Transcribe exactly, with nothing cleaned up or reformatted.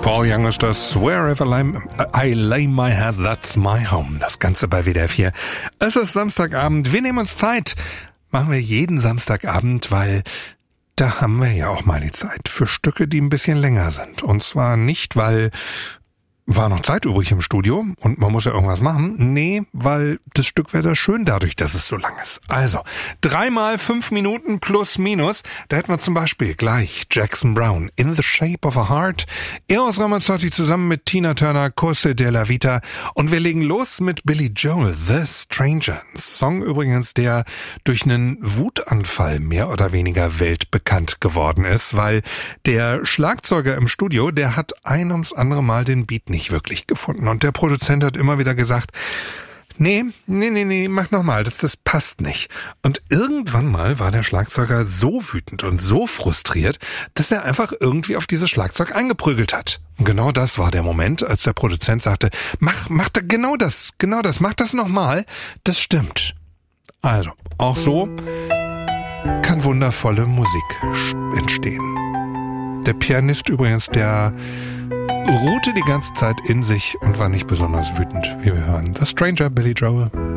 Paul Young ist das Wherever I lay my head, that's my home. Das Ganze bei W D R vier. Es ist Samstagabend. Wir nehmen uns Zeit. Machen wir jeden Samstagabend, weil da haben wir ja auch mal die Zeit für Stücke, die ein bisschen länger sind. Und zwar nicht, weil war noch Zeit übrig im Studio und man muss ja irgendwas machen. Nee, weil das Stück wäre da schön dadurch, dass es so lang ist. Also, dreimal fünf Minuten plus minus. Da hätten wir zum Beispiel gleich Jackson Browne, In the Shape of a Heart. Eros Ramazzotti zusammen mit Tina Turner, Cose della Vita. Und wir legen los mit Billy Joel, The Stranger. Ein Song übrigens, der durch einen Wutanfall mehr oder weniger weltbekannt geworden ist, weil der Schlagzeuger im Studio, der hat ein ums andere Mal den Beat nicht wirklich gefunden. Und der Produzent hat immer wieder gesagt, nee, nee, nee, nee, mach nochmal, das, das passt nicht. Und irgendwann mal war der Schlagzeuger so wütend und so frustriert, dass er einfach irgendwie auf dieses Schlagzeug eingeprügelt hat. Und genau das war der Moment, als der Produzent sagte, mach, mach da genau das, genau das, mach das nochmal, das stimmt. Also, auch so kann wundervolle Musik entstehen. Der Pianist übrigens, der ruhte die ganze Zeit in sich und war nicht besonders wütend, wie wir hören. The Stranger, Billy Joel.